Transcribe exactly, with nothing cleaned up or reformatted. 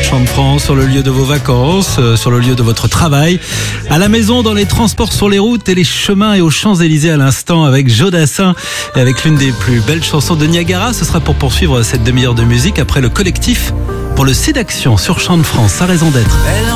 Chant de France, sur le lieu de vos vacances, euh, sur le lieu de votre travail, à la maison, dans les transports, sur les routes et les chemins et aux Champs-Élysées à l'instant avec Joe Dassin et avec l'une des plus belles chansons de Niagara. Ce sera pour poursuivre cette demi-heure de musique après le collectif pour le C d'Action sur Chant de France. Sa raison d'être.